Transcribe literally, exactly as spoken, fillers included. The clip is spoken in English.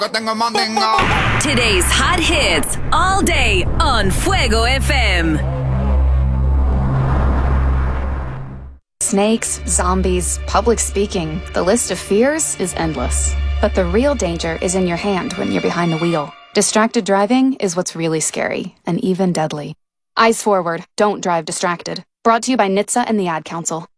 Today's hot hits all day on Fuego F M. Snakes, zombies, public speaking. The list of fears is endless. But the real danger is in your hand when you're behind the wheel. Distracted driving is what's really scary and even deadly. Eyes forward, don't drive distracted. Brought to you by N H T S A and the Ad Council.